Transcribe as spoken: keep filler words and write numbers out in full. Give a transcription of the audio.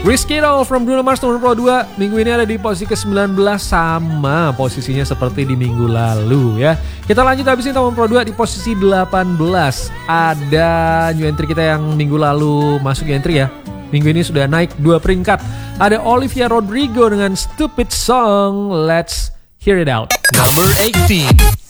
Risky Doll from Bruno Mars nomor dua puluh dua. Minggu ini ada di posisi ke sembilan belas, sama posisinya seperti di minggu lalu ya. Kita lanjut habisin nomor dua puluh dua di posisi delapan belas. Ada new entry kita yang minggu lalu masuk new entry ya. Minggu ini sudah naik dua peringkat. Ada Olivia Rodrigo dengan Stupid Song. Let's hear it out. Number eighteen.